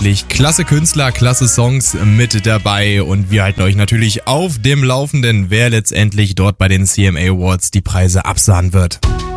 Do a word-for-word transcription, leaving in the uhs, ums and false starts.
wirklich klasse Künstler, klasse Songs mit dabei und wir halten euch natürlich auf dem Laufenden, wer letztendlich dort bei den C M A Awards die Preise absahen wird.